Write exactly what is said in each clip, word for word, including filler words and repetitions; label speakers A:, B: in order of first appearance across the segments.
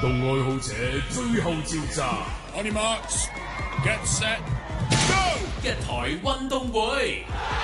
A: 動愛好者最後召集
B: On your marks, get set, go！
C: 一台運動會，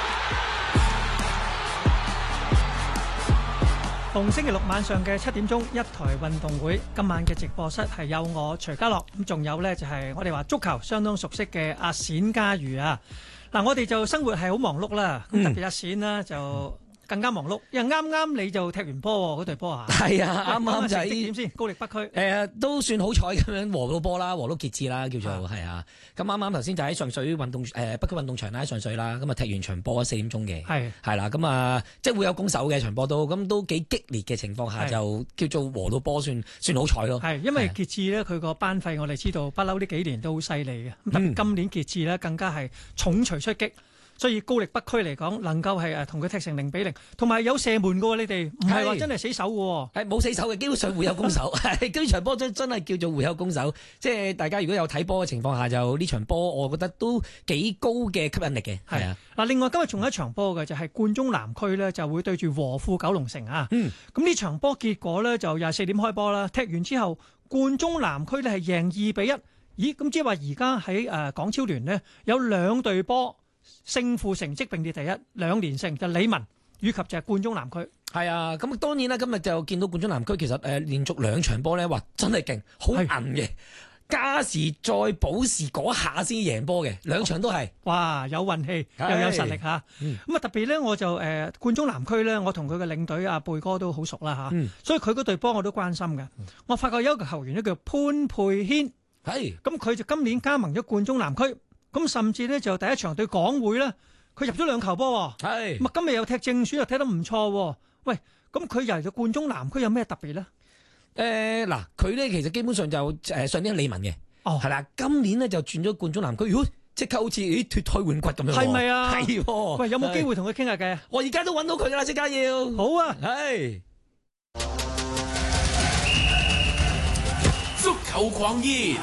D: 逢星期六晚上嘅七點鐘，一台運動會。今晚嘅直播室係有我徐家樂，咁仲有呢就係我哋話足球相當熟悉嘅阿冼家瑜啊。嗱，我哋就生活係好忙碌啦，咁特別阿冼呢就更加忙碌，因為啱啱你就踢完波喎，嗰隊波啊，
E: 係啊，啱啱就係
D: 點先？高力北區誒、
E: 呃、都算好彩咁樣和到波啦，和到傑志啦，叫做係啊。咁啱啱頭先就喺上水運動誒、呃、北區運動場啦，喺上水啦，咁啊踢完場波四點鐘嘅，係係啦，咁啊即係會有攻守嘅場波都，咁都幾激烈嘅情況下就叫做和到波，算算好彩咯。係
D: 因為傑志咧，佢個班費我哋知道不嬲呢幾年都好犀利嘅，特別今年傑志咧更加係重錘出擊。所以高力北區嚟講，能夠係誒同佢踢成零比零，同埋有射門嘅喎，你哋唔係話真係死守嘅喎，
E: 係冇死守嘅，基本上會有攻守。係呢場波真真係叫做會有攻守，即係大家如果有睇波嘅情況下，就呢場波我覺得都幾高嘅吸引力嘅。係啊，嗱，另外今日仲有一場波嘅就係冠忠南區咧，就會對住和富九龍城啊。嗯，咁呢場波結果咧就廿四點開波啦，踢完之後冠忠南區咧係贏二比一。咦，咁即係話而家喺誒港超聯呢，有兩隊波。勝負成績並列第一，兩連勝就理文以及就係冠忠南區。 係啊，咁當然啦，今日就見到冠忠南區其實誒、呃、連續兩場波咧，哇真係勁，好韌嘅，加時再補時嗰下先贏波嘅，兩場都係、哦。哇，有運氣又有實力嚇。咁、嗯、啊特別咧，我就誒、呃、冠忠南區咧，我同佢嘅領隊阿貝哥都好熟啦嚇、嗯，所以佢嗰隊波我都關心嘅、嗯。我發覺有一個球員咧叫潘佩軒，係咁佢就今年加盟咗冠忠南區。咁甚至咧就第一場對港會咧，佢入咗兩球波，係咁啊！今日又踢正選又踢得唔錯。喂，咁佢入嚟到冠忠南區有咩特別咧？誒、 呃，嗱，佢咧其實基本上就誒上年係理文嘅，哦，係啦，今年咧就轉咗冠忠南區，如果即刻好似咦脫胎換骨咁樣，係咪啊？係，喂，有冇機會同佢傾下偈？我而家都揾到佢噶啦，即刻要，好啊，係
C: 足球狂熱。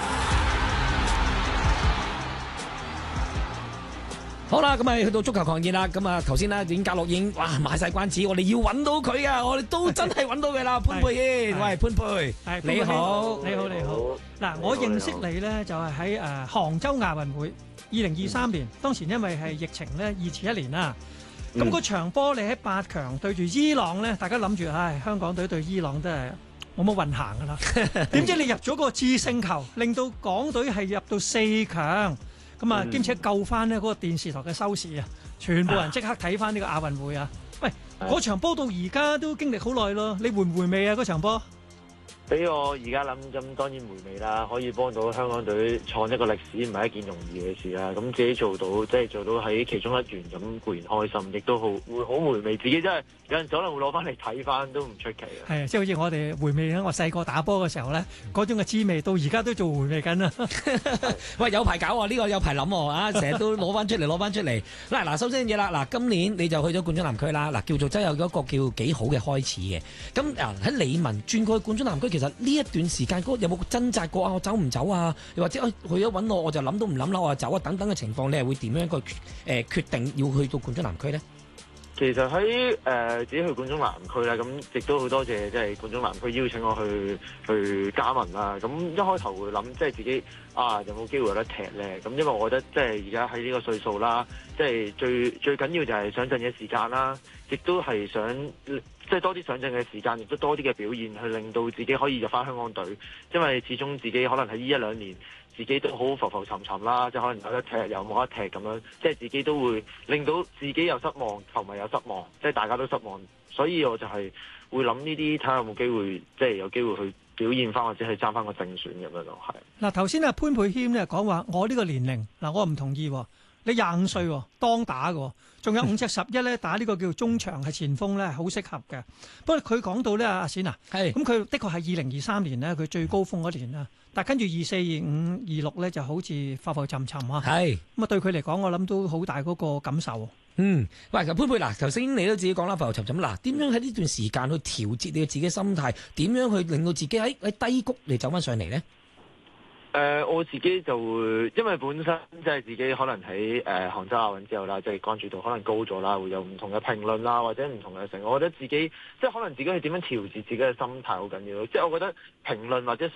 E: 好啦，咁啊去到足球狂熱啦，咁啊頭先咧已經家樂已經哇賣晒關子，我哋要揾到佢噶，我哋都真係揾到佢啦，潘佩軒，喂潘佩，你好，
D: 你好你好，嗱我認識你咧就係喺誒杭州亞運會二零二三年，當時因為係疫情咧延遲一年啦，咁、嗯、嗰場波你喺八強對住伊朗咧，大家諗住唉香港隊對伊朗都係冇乜運行噶啦，點知你入咗個致勝球，令到港隊係入到四強。咁啊，兼且救翻呢嗰個電視台嘅收視啊，全部人即刻睇翻呢個亞運會啊！喂，嗰場波到而家都經歷好耐咯，你回唔回味啊？嗰場波？
F: 俾我而家諗咁，當然回味啦。可以幫到香港隊創一個歷史，唔係一件容易嘅事啦。咁自己做到，即係做到喺其中一員，咁固然開心，亦都好會好回味。自己真係有陣時可能會攞翻嚟睇翻，都唔出奇啊！係啊，即係好似我哋回味咧，我細個打波嘅時候咧，嗰種嘅滋味，到而家都做回味緊啊！
E: 喂，有排搞喎，呢個有排諗喎啊！成日都攞翻出嚟，攞翻出嚟。嗱嗱，首先嘢啦，嗱，今年你就去咗冠忠南區啦，嗱，叫做真係有一個叫幾好嘅開始嘅。咁啊喺理文轉過去冠忠南區，其實呢一段時間有冇掙扎過啊？我走唔走啊？又或者去咗揾我，我就諗都唔諗啦，我就走啊！等等嘅情況，你係會點樣一個誒、呃、決定要去到冠忠南區咧？
F: 其實喺誒、呃、自己去冠忠南區咧，咁亦都好多謝即係冠忠南區邀請我去去加盟啦。咁一開頭會諗即係自己啊有冇機會有得踢咧？咁因為我覺得即係而家喺呢個歲數啦，即係最最緊要就係上陣嘅時間啦，亦都係想即係多啲上陣嘅時間，亦都多啲嘅表現，去令到自己可以入翻香港隊。因為始終自己可能喺呢一兩年，自己都好浮浮沉沉啦，即係可能有得踢又冇得踢咁樣，即係自己都會令到自己有失望，球迷有失望，即係大家都失望。所以我就係會諗呢啲，睇下有冇機會，即係有機會去表現翻，或者係爭翻個正選咁樣咯。係嗱，頭先阿潘佩軒咧講話，我呢個年齡嗱，我唔同意喎。你廿五歲喎，當打嘅，仲有五隻十一咧打呢個叫中場係前鋒咧，好適合嘅。不過佢講到咧，阿冼啊，係咁佢的確係二零二三年咧，佢最高峰嗰年啦。但係跟住二四、二五、二六咧，就好似浮浮沉沉啊。係咁啊，對佢嚟講，我諗都好大嗰個感受。嗯，喂，潘佩嗱，頭先你都自己講啦，浮浮沉沉嗱，點樣喺呢段時間去調節你嘅自己心態？點樣去令到自己喺喺低谷嚟走翻上嚟咧？ 誒、呃、我自己就會，因為本身即係自己可能喺誒、呃、杭州亞運之後啦，即係關注度可能高咗啦，會有唔同嘅評論啦，或者唔同嘅成，我覺得自己即係可能自己係點樣調節自己嘅心態好緊要。即係我覺得評論或者